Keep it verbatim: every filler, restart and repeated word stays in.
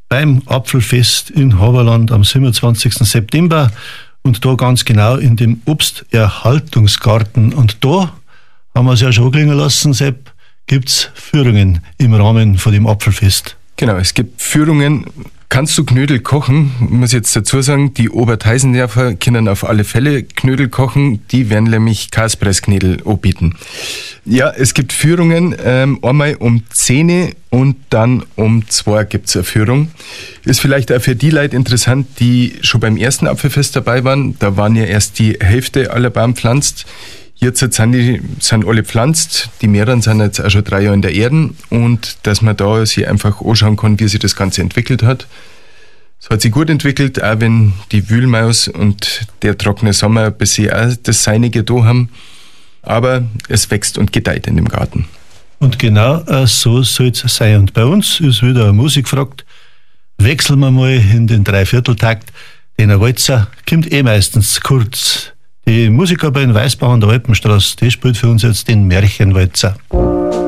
beim Apfelfest in Haberland am siebenundzwanzigsten September und da ganz genau in dem Obsterhaltungsgarten. Und da haben wir es ja schon klingen lassen, Sepp, gibt es Führungen im Rahmen von dem Apfelfest. Genau, es gibt Führungen. Kannst du Knödel kochen? Ich muss jetzt dazu sagen, die Oberteisenwerfer können auf alle Fälle Knödel kochen. Die werden nämlich Kaspressknödel anbieten. Ja, es gibt Führungen, ähm, einmal um zehn und dann um zwei gibt es eine Führung. Ist vielleicht auch für die Leute interessant, die schon beim ersten Apfelfest dabei waren. Da waren ja erst die Hälfte aller Bäume pflanzt. Jetzt sind, die, sind alle pflanzt, die mehreren sind jetzt auch schon drei Jahre in der Erde und dass man da sich einfach anschauen kann, wie sich das Ganze entwickelt hat. Es hat sich gut entwickelt, auch wenn die Wühlmaus und der trockene Sommer ein bisschen auch das Seinige da haben. Aber es wächst und gedeiht in dem Garten. Und genau äh, so soll es sein. Und bei uns ist wieder eine Musik gefragt. Wechseln wir mal in den Dreivierteltakt, denn ein Walzer kommt eh meistens kurz. Die Musiker bei den Weißbauern der Alpenstraße, die spielt für uns jetzt den Märchenwalzer.